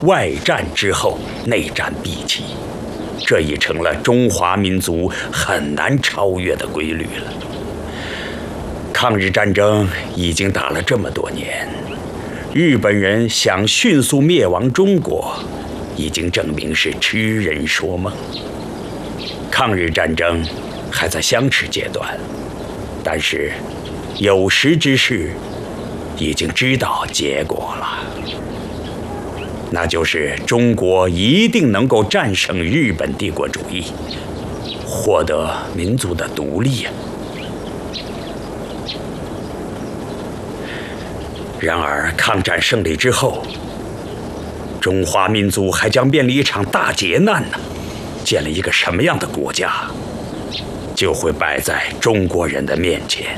外战之后，内战必起，这已成了中华民族很难超越的规律了。抗日战争已经打了这么多年，日本人想迅速灭亡中国，已经证明是痴人说梦。抗日战争还在相持阶段，但是有识之士已经知道结果了，那就是中国一定能够战胜日本帝国主义，获得民族的独立呀。然而，抗战胜利之后，中华民族还将面临一场大劫难呢。建立一个什么样的国家，就会摆在中国人的面前。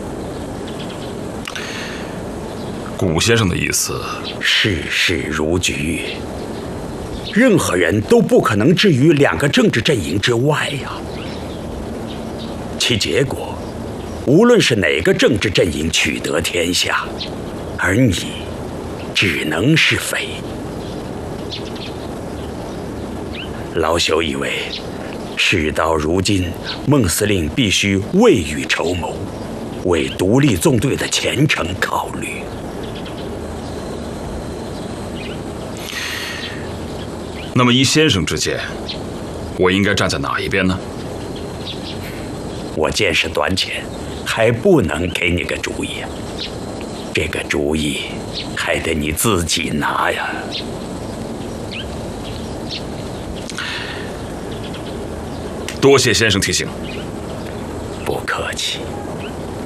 古先生的意思， 世事如局，任何人都不可能置于两个政治阵营之外呀。其结果，无论是哪个政治阵营取得天下，而你只能是匪。老朽以为，事到如今，孟司令必须未雨绸缪，为独立纵队的前程考虑。 那么依先生之见，我应该站在哪一边呢？ 我见识短浅，还不能给你个主意啊。这个主意还得你自己拿呀。 多谢先生提醒。 不客气。